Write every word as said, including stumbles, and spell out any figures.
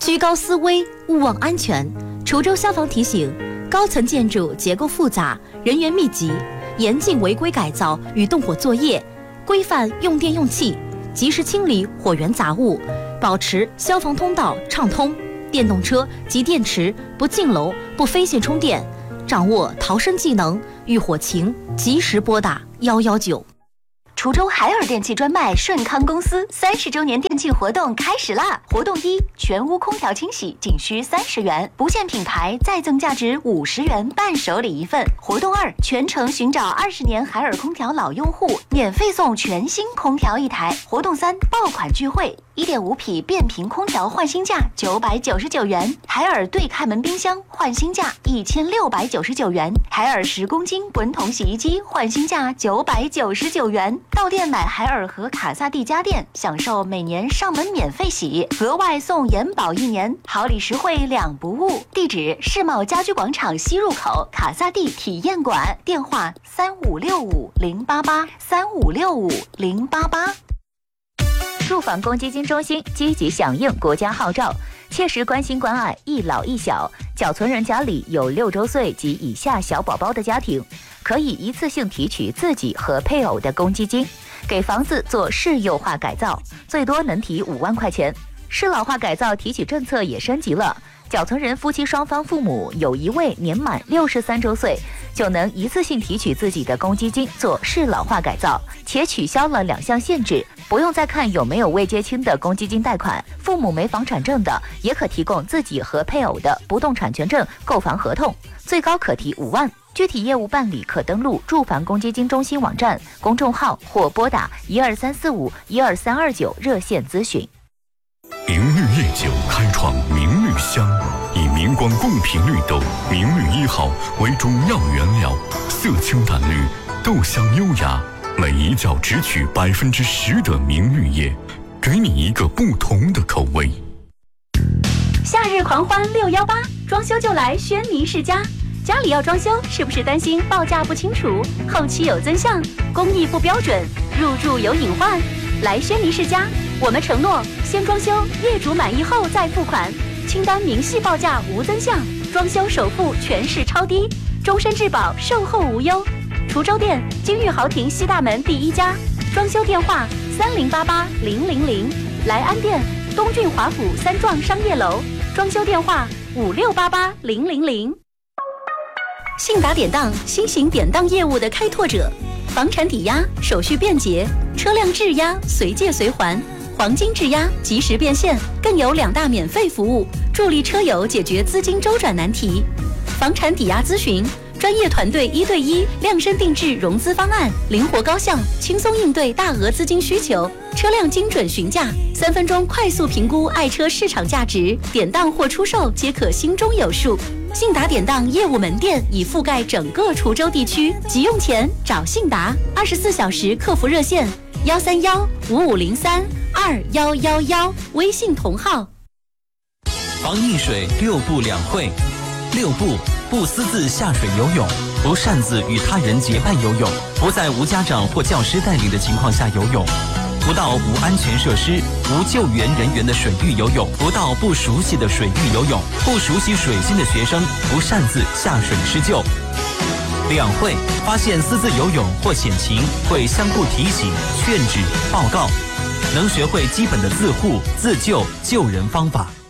居高思危，勿忘安全。滁州消防提醒：高层建筑结构复杂，人员密集，严禁违规改造与动火作业，规范用电用气，及时清理火源杂物，保持消防通道畅通。电动车及电池不进楼、不飞线充电，掌握逃生技能，遇火情及时拨打幺幺九。 滁州海尔电器专卖顺康公司三十周年电器活动开始啦！活动一：全屋空调清洗仅需三十元，不限品牌，再赠价值五十元伴手礼一份。活动二：全程寻找二十年海尔空调老用户，免费送全新空调一台。活动三：爆款聚会，一点五匹变频空调换新价九百九十九元，海尔对开门冰箱换新价一千六百九十九元，海尔十公斤滚筒洗衣机换新价九百九十九元。到店买海尔和卡萨帝家电，享受每年上门免费洗，额外送延保一年，好礼实惠两不误。地址：世贸家居广场西入口卡萨帝体验馆，电话三五六五零八八三五六五零八八。 住房公积金中心积极响应国家号召，切实关心关爱一老一小。缴存人家里有六周岁及以下小宝宝的家庭，可以一次性提取自己和配偶的公积金，给房子做市幼化改造，最多能提五万块钱。适老化改造提取政策也升级了，缴存人夫妻双方父母有一位年满六十三周岁，就能一次性提取自己的公积金做适老化改造，且取消了两项限制，不用再看有没有未结清的公积金贷款，父母没房产证的也可提供自己和配偶的不动产权证购房合同，最高可提五万。具体业务办理可登录住房公积金中心网站、公众号或拨打一二三四五一二三二九热线咨询。 明绿夜酒开创明绿香，以明光贡品绿豆明绿一号为主要原料，色清淡绿，豆香优雅，每一窖只取百分之十的明绿叶，给你一个不同的口味。 夏日狂欢六幺八，装修就来轩尼诗家。家里要装修，是不是担心报价不清楚，后期有增项，工艺不标准，入住有隐患？来轩尼诗家，我们承诺先装修，业主满意后再付款，清单明细报价无增项，装修首付全市超低，终身质保，售后无忧。滁州店金玉豪庭西大门第一家，装修电话三零八八零零零，莱安店东郡华府三幢商业楼，装修电话五六八八零零零。信达典当，新型典当业务的开拓者，房产抵押手续便捷，车辆质押随借随还，黄金质押及时变现，更有两大免费服务，助力车友解决资金周转难题。房产抵押咨询，专业团队一对一量身定制融资方案，灵活高效，轻松应对大额资金需求。车辆精准询价，三分钟快速评估爱车市场价值，典当或出售皆可心中有数。信达典当业务门店已覆盖整个滁州地区，急用钱找信达，二十四小时客服热线幺三幺五五零三二幺幺幺，微信同号。 防疫水六不两会，六不：不私自下水游泳，不擅自与他人结伴游泳，不在无家长或教师带领的情况下游泳，不到无安全设施、无救援人员的水域游泳，不到不熟悉的水域游泳，不熟悉水性的学生不擅自下水施救。两会：发现私自游泳或险情，会相互提醒、劝止、报告，能学会基本的自护、自救、救人方法。